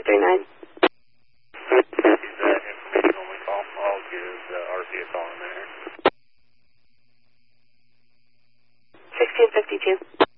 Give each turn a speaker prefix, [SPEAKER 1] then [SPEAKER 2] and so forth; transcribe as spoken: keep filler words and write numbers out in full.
[SPEAKER 1] three nine.
[SPEAKER 2] Is that information only call? I'll give the R C a call in there.
[SPEAKER 1] sixteen fifty-two.